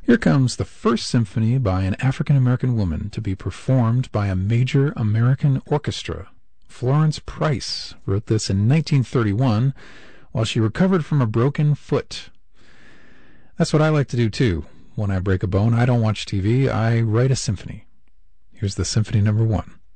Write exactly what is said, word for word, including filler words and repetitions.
Here comes the first symphony by an African-American woman to be performed by a major American orchestra. Florence Price wrote this in nineteen thirty-one while she recovered from a broken foot. That's what I like to do too. When I break a bone, I don't watch T V, I write a symphony. Here's the symphony number one.